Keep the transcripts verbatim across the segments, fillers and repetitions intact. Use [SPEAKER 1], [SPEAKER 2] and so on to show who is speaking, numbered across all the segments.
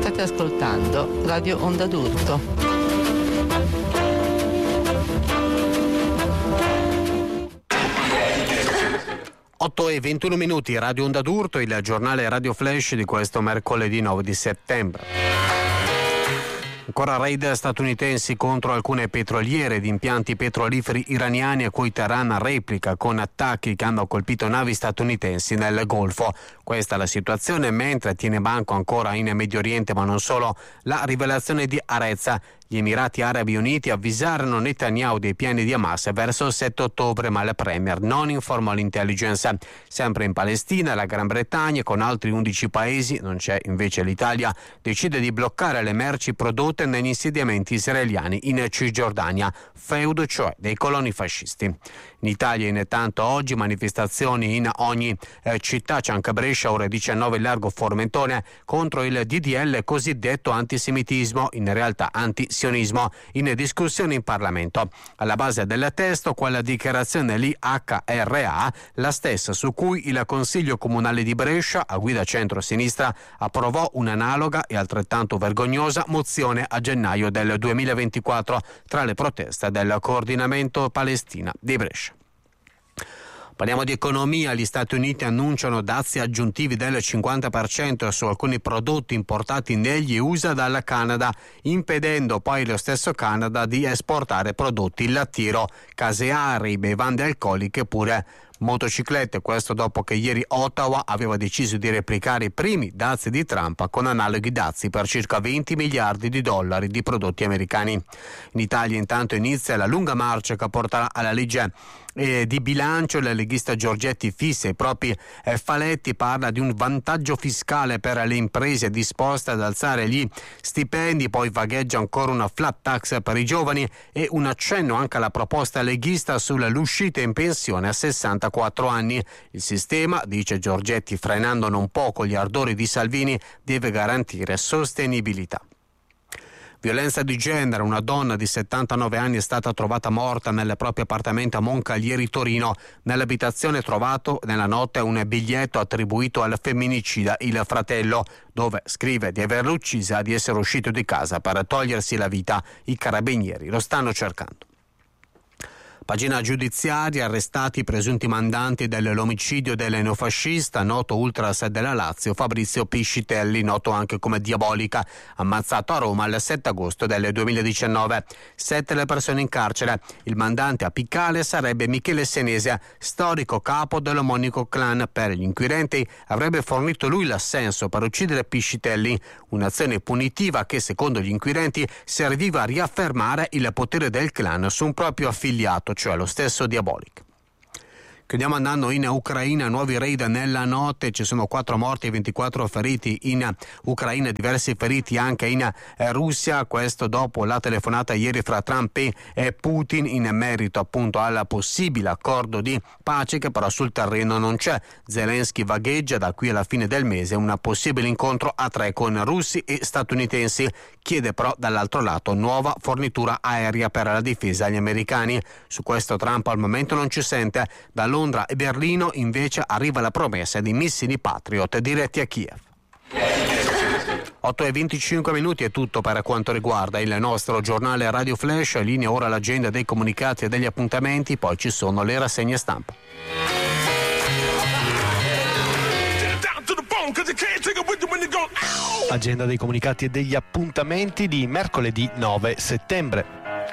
[SPEAKER 1] State ascoltando Radio Onda d'Urto.
[SPEAKER 2] otto e ventuno minuti, Radio Onda d'Urto, il giornale Radio Flash di questo mercoledì nove di settembre. Ancora raid statunitensi contro alcune petroliere ed impianti petroliferi iraniani a cui Teheran replica con attacchi che hanno colpito navi statunitensi nel Golfo. Questa è la situazione mentre tiene banco ancora in Medio Oriente, ma non solo, la rivelazione di Arezza. Gli Emirati Arabi Uniti avvisarono Netanyahu dei piani di Hamas verso il sette ottobre, ma il premier non informò l'intelligence. Sempre in Palestina, la Gran Bretagna, con altri undici paesi, non c'è invece l'Italia, decide di bloccare le merci prodotte negli insediamenti israeliani in Cisgiordania, feudo cioè dei coloni fascisti. In Italia intanto oggi manifestazioni in ogni eh, città, c'è anche Brescia, ore diciannove largo Formentone, contro il D D L cosiddetto antisemitismo, in realtà antisionismo, in discussione in Parlamento. Alla base del testo quella dichiarazione l'I H R A, la stessa su cui il Consiglio Comunale di Brescia, a guida centro-sinistra, approvò un'analoga e altrettanto vergognosa mozione a gennaio del duemilaventiquattro tra le proteste del coordinamento Palestina di Brescia. Parliamo di economia. Gli Stati Uniti annunciano dazi aggiuntivi del cinquanta per cento su alcuni prodotti importati negli U S A dalla Canada, impedendo poi lo stesso Canada di esportare prodotti lattiero, caseari, bevande alcoliche pure motociclette. Questo dopo che ieri Ottawa aveva deciso di replicare i primi dazi di Trump con analoghi dazi per circa venti miliardi di dollari di prodotti americani. In Italia intanto inizia la lunga marcia che porterà alla legge eh, di bilancio. La leghista Giorgetti fissa i propri eh, faletti, parla di un vantaggio fiscale per le imprese disposte ad alzare gli stipendi, poi vagheggia ancora una flat tax per i giovani e un accenno anche alla proposta leghista sull'uscita in pensione a sessantaquattro anni. Il sistema, dice Giorgetti, frenando non poco gli ardori di Salvini, deve garantire sostenibilità. Violenza di genere. Una donna di settantanove anni è stata trovata morta nel proprio appartamento a Moncalieri, Torino. Nell'abitazione trovato nella notte un biglietto attribuito al femminicida, il fratello, dove scrive di averla uccisa e di essere uscito di casa per togliersi la vita. I carabinieri lo stanno cercando. Pagina giudiziaria, arrestati i presunti mandanti dell'omicidio del neofascista, noto ultras della Lazio, Fabrizio Piscitelli, noto anche come Diabolica, ammazzato a Roma il sette agosto del duemiladiciannove. Sette le persone in carcere. Il mandante apicale sarebbe Michele Senesia, storico capo dell'omonimo clan. Per gli inquirenti avrebbe fornito lui l'assenso per uccidere Piscitelli, un'azione punitiva che, secondo gli inquirenti, serviva a riaffermare il potere del clan su un proprio affiliato, cioè lo stesso Diabolic. Chiudiamo andando in Ucraina, nuovi raid nella notte, ci sono quattro morti e ventiquattro feriti in Ucraina, diversi feriti anche in eh, Russia, questo dopo la telefonata ieri fra Trump e eh, Putin in merito appunto al possibile accordo di pace che però sul terreno non c'è. Zelensky vagheggia da qui alla fine del mese un possibile incontro a tre con russi e statunitensi, chiede però dall'altro lato nuova fornitura aerea per la difesa agli americani. Su questo Trump al momento non ci sente. Da Londra e Berlino invece arriva la promessa di missili Patriot diretti a Kiev. otto e venticinque minuti è tutto per quanto riguarda il nostro giornale Radio Flash. Linea ora l'agenda dei comunicati e degli appuntamenti, poi ci sono le rassegne stampa.
[SPEAKER 3] Agenda dei comunicati e degli appuntamenti di mercoledì nove settembre.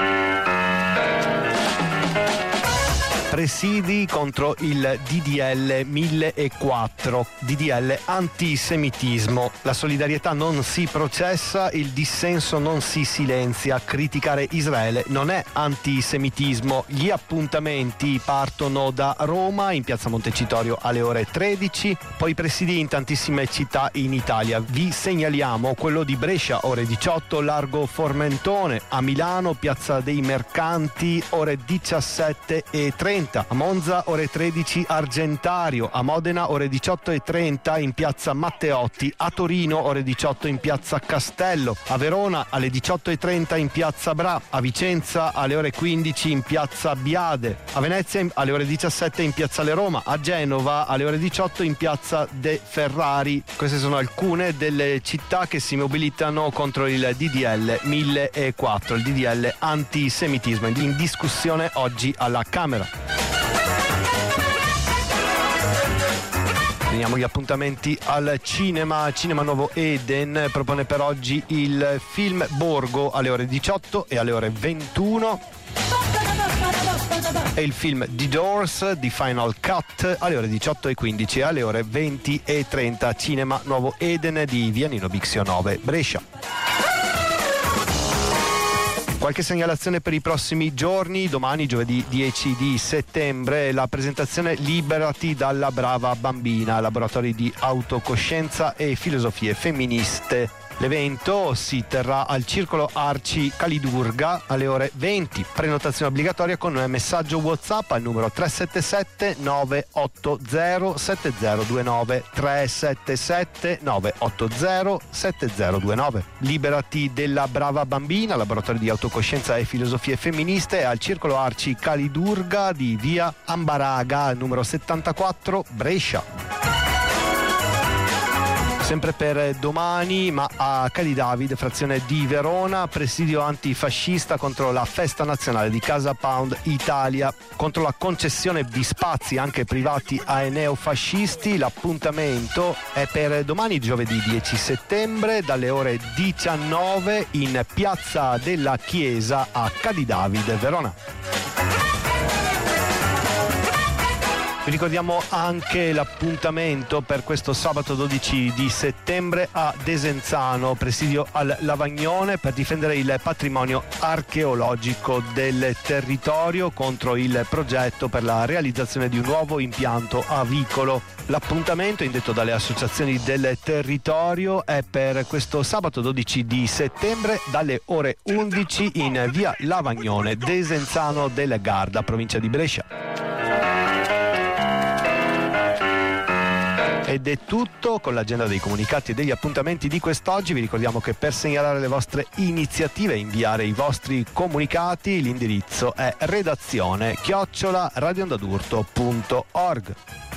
[SPEAKER 3] Presidi contro il D D L mille e quattro, D D L antisemitismo. La solidarietà non si processa, il dissenso non si silenzia. Criticare Israele non è antisemitismo. Gli appuntamenti partono da Roma, in piazza Montecitorio alle ore tredici, poi presidi in tantissime città in Italia. Vi segnaliamo quello di Brescia, ore diciotto, largo Formentone. A Milano, piazza dei Mercanti, ore diciassette e trenta. trenta, a Monza ore tredici Argentario, a Modena ore diciotto e trenta in piazza Matteotti, a Torino ore diciotto in piazza Castello, a Verona alle diciotto e trenta in piazza Bra, a Vicenza alle ore quindici in piazza Biade, a Venezia alle ore diciassette in piazzale Roma, a Genova alle ore diciotto in piazza De Ferrari. Queste sono alcune delle città che si mobilitano contro il D D L mille e quattro, il D D L antisemitismo, in discussione oggi alla Camera. Teniamo gli appuntamenti al cinema. Cinema Nuovo Eden propone per oggi il film Borgo alle ore diciotto e alle ore ventuno e il film The Doors di Final Cut alle ore diciotto e quindici e alle ore venti e trenta. Cinema Nuovo Eden di via Nino Bixio nove, Brescia. Qualche segnalazione per i prossimi giorni: domani, giovedì dieci di settembre, la presentazione Liberati dalla brava bambina, laboratori di autocoscienza e filosofie femministe. L'evento si terrà al Circolo Arci Calidurga alle ore venti. Prenotazione obbligatoria con un messaggio WhatsApp al numero tre sette sette nove otto zero sette zero due nove tre sette sette nove otto zero sette zero due nove. Liberati della brava bambina, laboratorio di autocoscienza e filosofie femministe, al Circolo Arci Calidurga di via Ambaraga numero settantaquattro, Brescia. Sempre per domani, ma a Calidavid, frazione di Verona, presidio antifascista contro la festa nazionale di Casa Pound Italia, contro la concessione di spazi anche privati ai neofascisti. L'appuntamento è per domani, giovedì dieci settembre, dalle ore diciannove in Piazza della Chiesa a Calidavid, Verona. Vi ricordiamo anche l'appuntamento per questo sabato dodici di settembre a Desenzano, presidio al Lavagnone, per difendere il patrimonio archeologico del territorio contro il progetto per la realizzazione di un nuovo impianto avicolo. L'appuntamento, indetto dalle associazioni del territorio, è per questo sabato dodici di settembre dalle ore undici in via Lavagnone, Desenzano del Garda, provincia di Brescia. Ed è tutto con l'agenda dei comunicati e degli appuntamenti di quest'oggi. Vi ricordiamo che per segnalare le vostre iniziative e inviare i vostri comunicati l'indirizzo è redazione chiocciola radioondadurto punto org.